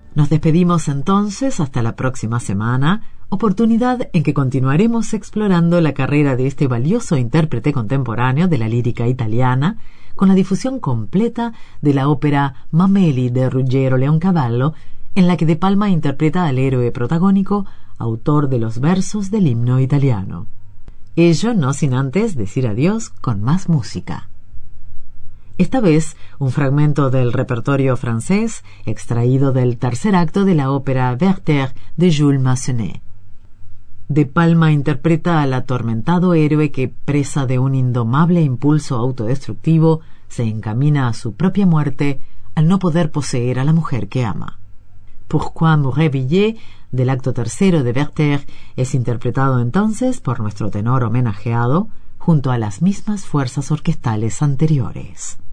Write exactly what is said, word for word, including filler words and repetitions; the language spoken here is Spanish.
Nos despedimos entonces hasta la próxima semana, oportunidad en que continuaremos explorando la carrera de este valioso intérprete contemporáneo de la lírica italiana, con la difusión completa de la ópera Mameli de Ruggero Leoncavallo, en la que De Palma interpreta al héroe protagónico, autor de los versos del himno italiano. Ello no sin antes decir adiós con más música. Esta vez, un fragmento del repertorio francés extraído del tercer acto de la ópera Werther de Jules Massenet. De Palma interpreta al atormentado héroe que, presa de un indomable impulso autodestructivo, se encamina a su propia muerte al no poder poseer a la mujer que ama. Pourquoi me réveiller, del acto tercero de Werther, es interpretado entonces por nuestro tenor homenajeado, junto a las mismas fuerzas orquestales anteriores.